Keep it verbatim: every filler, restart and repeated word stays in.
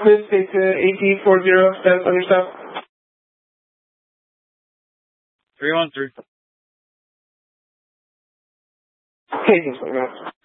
Chris, take to A T four zero, status on your south. three one three. Hey, just like that.